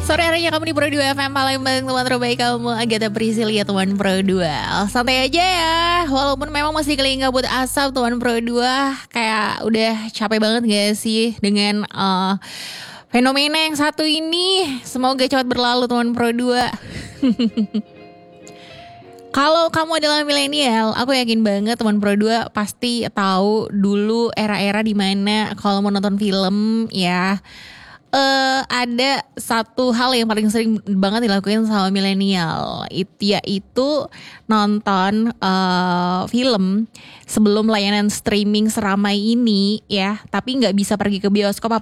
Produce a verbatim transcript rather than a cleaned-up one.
Sore harinya kamu di Pro dua F M Palembang, teman terbaik kamu Agatha Priscilia, teman Pro dua. Santai aja ya, walaupun memang masih keliling kabut asap, teman Pro dua. Kayak udah capek banget gak sih dengan uh, fenomena yang satu ini. Semoga cepat berlalu, teman Pro dua. Kalau kamu adalah milenial, aku yakin banget teman Pro dua pasti tahu dulu era-era dimana kalau mau nonton film ya, uh, ada satu hal yang paling sering banget dilakuin sama milenial, itu yaitu nonton uh, film sebelum layanan streaming seramai ini ya, tapi nggak bisa pergi ke bioskop